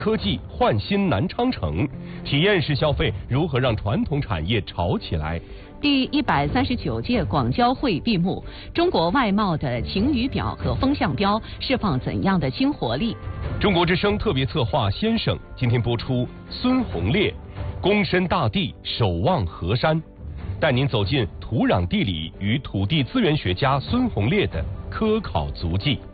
科技焕新南昌城，体验式消费如何让传统产业炒起来？ 第139届广交会闭幕，中国外贸的晴雨表和风向标释放怎样的新活力？ 中国之声特别策划《先生》今天播出孙红烈，躬身大地，守望河山，带您走进土壤地理与土地资源学家孙红烈的科考足迹。